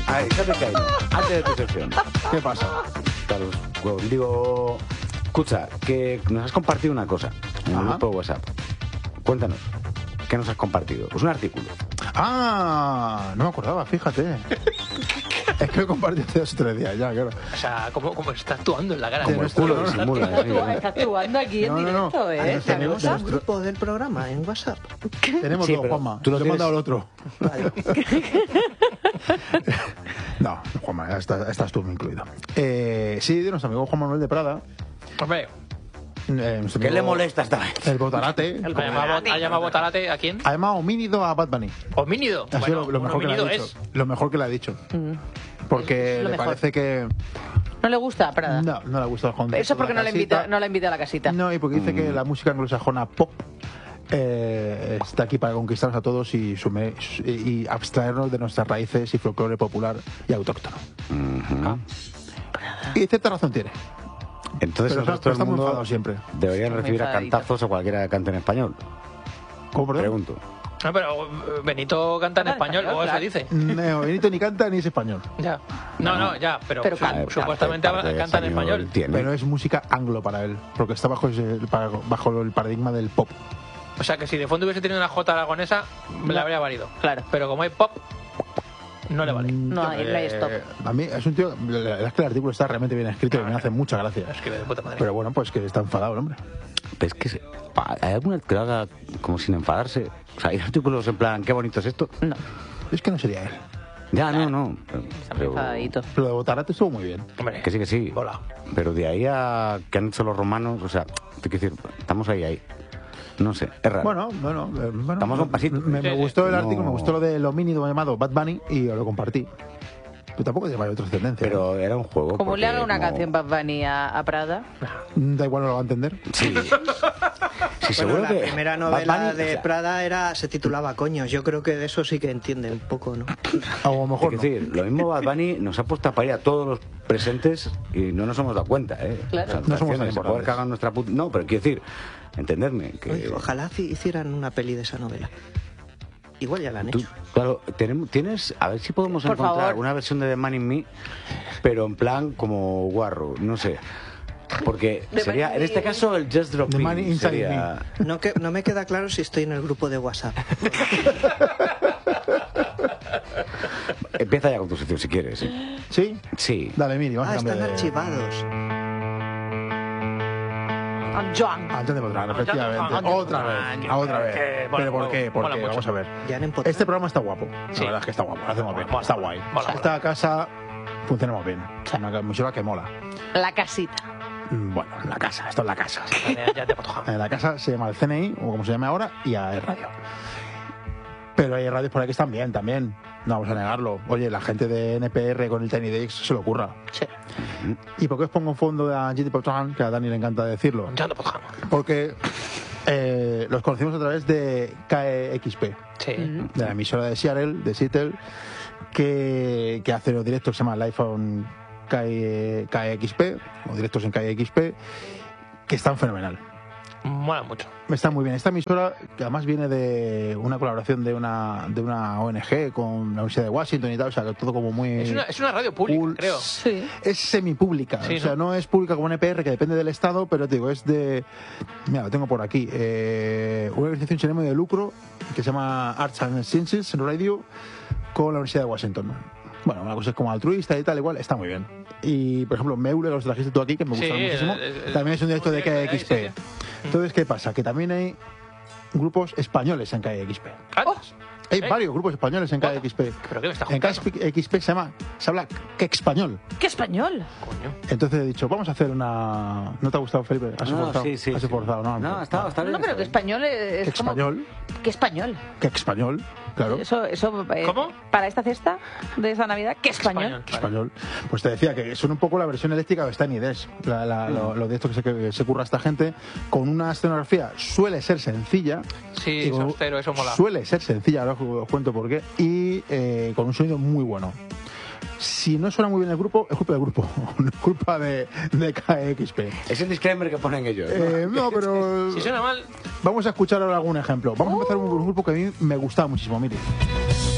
A ver, fíjate que hay, antes de tu sección. ¿Qué pasa? Claro, digo, escucha, que nos has compartido una cosa en el grupo de WhatsApp. Cuéntanos, ¿qué nos has compartido? Pues un artículo. Ah, no me acordaba, fíjate. Es que lo compartí hace 2 o 3 días ya, claro. O sea, ¿cómo está actuando en la cara? Como el culo disimula. Está actuando aquí en directo, ¿eh? Tenemos Tenemos un grupo del programa en WhatsApp. Tenemos Sí, dos, pero Juanma. tú lo Te he tienes- mandado el otro. Vale. No, Juanma, ya estás tú incluido. Sí, de nuestro amigo Juan Manuel de Prada. Hombre, Nuestro ¿Qué amigo le molesta esta vez? El Botarate. ¿ha llamado Botarate a quién? Ha llamado homínido a Bad Bunny. ¿Homínido? Ha sido Bueno, lo mejor que le ha homínido dicho. Lo mejor que le ha dicho. Porque Es lo le mejor. parece que... ¿No le gusta a Prada? No le gusta el concepto Eso porque de no la invita a la casita. No, y porque dice que la música anglosajona pop está aquí para conquistarnos a todos y abstraernos de nuestras raíces y folclore popular y autóctono. Y cierta razón tiene. Entonces Pero el resto del está muy mundo enfadado siempre. deberían Muy recibir a enfadadito. cantazos a cualquiera que cante en español. ¿Cómo, perdón? Pregunto. No, pero Benito canta en español, o eso claro. dice. No, Benito ni canta ni es español. Ya. No, ya, pero Pero supuestamente Parte de canta en español. tiene. Pero es música anglo para él, porque está bajo el paradigma del pop. O sea que si de fondo hubiese tenido una J aragonesa, me la habría valido. Claro. Pero como hay pop, no le vale. No hay stop. A mí es un tío, la verdad es que el artículo está realmente bien escrito y me hace mucha gracia. Escribe de puta madre. Pero bueno, pues que está enfadado el hombre. Pero es que hay alguna que lo haga como sin enfadarse. O sea, hay artículos en plan, qué bonito es esto. No, Es que no sería él. Ya, no. está muy enfadadito. Pero de Botarate estuvo muy bien. Hombre, Que sí. Bola. Pero de ahí a que han hecho los romanos, o sea, te quiero decir, estamos ahí. No sé, es raro. Bueno. Estamos a un pasito. Me gustó el No. artículo, me gustó lo de lo mínimo llamado Bad Bunny y lo compartí. Pero tampoco lleva otra tendencia. Pero era un juego. Como porque le haga una como- canción Bad Bunny a Prada, Da igual, no lo va a entender. Sí. Sí, Bueno, seguro la que. primera Bad novela Bunny, de o sea, Prada se titulaba Coños. Yo creo que de eso sí que entiende un poco, ¿no? A lo mejor Es no. decir, lo mismo Bad Bunny nos ha puesto a parir a todos los presentes y no nos hemos dado cuenta, ¿eh? Claro. O sea, No somos tan canciones, se importantes. puede cagar nuestra puta... No, pero quiero decir, entendedme, que... Oye, ojalá hicieran una peli de esa novela. Igual ya la han Tú, hecho. claro, tienes, a ver si podemos Por encontrar favor. alguna versión de The Man in Me, pero en plan como guarro, no sé. Porque The sería, Man in en este Me. caso, el Just Drop The In Man Inside sería... No me queda claro si estoy en el grupo de WhatsApp. Empieza ya con tu sección si quieres. ¿eh? ¿Sí? Sí. Dale, Miri, vamos a Están cambiar de... archivados. Joan. Antes de votar, efectivamente. Otra vez. ¿Pero por qué? Mola mucho. Vamos a ver. Ya han empotrado. Este programa está guapo. Sí. La verdad es que está guapo. Lo hacemos bien. Mola, Está guay. mola. Esta casa funcionamos bien. Una emisora que mola. La casita. Bueno, la casa. Esto es la casa. Ya te potojamos. La casa se llama el CNI, o como se llame ahora, y hay radio. Pero hay radios por ahí que están bien también. No vamos a negarlo. Oye, la gente de NPR con el Tiny Dex se lo ocurra. Sí. ¿Y por qué os pongo en fondo a GT Potran? Que a Dani le encanta decirlo. Ya te potojamos. Porque los conocimos a través de KEXP, Sí. de la emisora de Seattle, que hace los directos que se llama Live on KEXP, o directos en KEXP, que están fenomenal. Mola mucho. Está muy bien. Esta emisora, que además viene de una colaboración de una ONG con la Universidad de Washington y tal, o sea, que todo como muy... Es una radio pública, cool. creo. Sí. Es semipública, Sí, o sea, no es pública como NPR, que depende del Estado, pero te digo, es de... Mira, lo tengo por aquí. Una organización sin ánimo de lucro que se llama Arts and Sciences Radio con la Universidad de Washington. Bueno, una cosa es como altruista y tal, igual, está muy bien. Y, por ejemplo, Meule, los trajiste tú aquí, que me Sí, gusta muchísimo, también es un directo de directo de ahí, KXP. sí, sí. Entonces, ¿qué pasa? Que también hay grupos españoles en KXP. ¿Andas? Hay ¿Eh? varios grupos españoles en Hola. KXP. ¿Pero qué me está En juntando? KXP se habla que español. ¡Qué español! Coño. Entonces he dicho, vamos a hacer una... ¿No te ha gustado, Felipe? ¿Has No, forzado? sí. Has forzado, ¿no? No, está bien. No, pero que español es ¿Qué como... español? ¿Qué español? ¿Qué español? Claro. Eso ¿Cómo? para esta cesta de esa Navidad, ¿qué español? Español. Pues te decía que son un poco la versión eléctrica de Tiny Desk. Lo de esto que se curra esta gente, con una escenografía suele ser sencilla. Sí, y eso con- es cero, eso mola. Suele ser sencilla, ahora os cuento por qué. Y con un sonido muy bueno. Si no suena muy bien el grupo, es culpa del grupo, no es culpa de KXP. Es el disclaimer que ponen ellos. ¿no? No, pero Si suena mal, vamos a escuchar ahora algún ejemplo. Vamos a empezar con un grupo que a mí me gustaba muchísimo, mire.